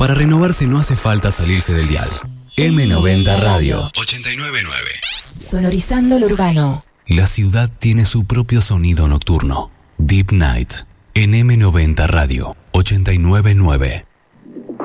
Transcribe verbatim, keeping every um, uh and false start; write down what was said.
Para renovarse no hace falta salirse del dial. eme noventa Radio ochenta y nueve punto nueve. Sonorizando lo urbano. La ciudad tiene su propio sonido nocturno. Deep Night en eme noventa Radio ochenta y nueve punto nueve.